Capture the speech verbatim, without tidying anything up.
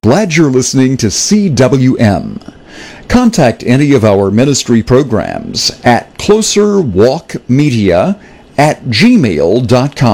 Glad you're listening to C W M. Contact any of our ministry programs at closerwalkmedia at gmail dot com.